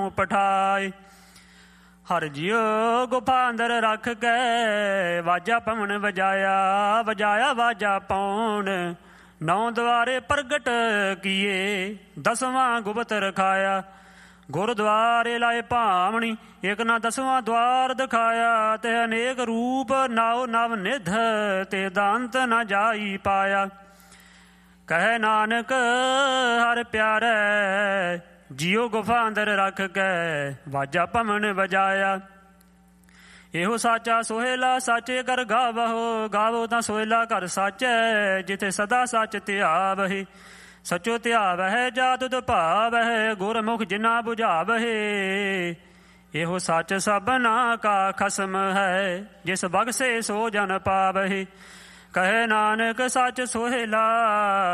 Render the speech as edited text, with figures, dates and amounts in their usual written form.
ਪਠਾਏ। ਹਰ ਜਿਉ ਗੁਫਾ ਅੰਦਰ ਰੱਖ ਕੇ ਵਾਜਾ ਪਵਨ ਵਜਾਇਆ, ਵਜਾਇਆ ਵਾਜਾ ਪੌਣ। 9 ਦੁਆਰੇ ਪ੍ਰਗਟ ਕੀਏ, 10ਵਾਂ ਗੁਪਤ ਰਖਾਇਆ। ਗੁਰਦੁਆਰੇ ਲਾਏ ਭਾਵਣੀ, ਇੱਕ ਨਾ 10ਵਾਂ ਦੁਆਰ ਦਿਖਾਇਆ। ਤੇ ਅਨੇਕ ਰੂਪ ਨਾਉ ਨਵ ਨਿਧ, ਤੇ ਦੰਤ ਨਾ ਜਾਈ ਪਾਇਆ। ਕਹੇ ਨਾਨਕ ਹਰ ਪਿਆਰੇ, ਜਿਉ ਗੁਫਾ ਅੰਦਰ ਰੱਖ ਕੇ ਵਾਜਾ ਪਵਨ ਵਜਾਇਆ। ਇਹੋ ਸਾਚਾ ਸੋਹਿਲਾ ਸਾਚੇ ਕਰ ਗਾਵਹੁ, ਗਾਵੋ ਤਾਂ ਸੋਹਿਲਾ ਘਰ ਸਾਚੈ, ਜਿਥੇ ਸਦਾ ਸੱਚ ਧਿਆਵਹਿ। ਸਚੋ ਧਿਆਵਹਿ ਜਾ ਤੁਧ ਭਾਵਹਿ, ਗੁਰਮੁਖ ਜਿਨਾ ਬੁਝਾਵਹਿ। ਇਹੋ ਸੱਚ ਸਭਨਾ ਕਾ ਖਸਮ ਹੈ, ਜਿਸ ਬਖਸ਼ੇ ਸੋ ਜਨ ਪਾਵਹਿ। ਕਹੇ ਨਾਨਕ ਸੱਚ ਸੋਹਿਲਾ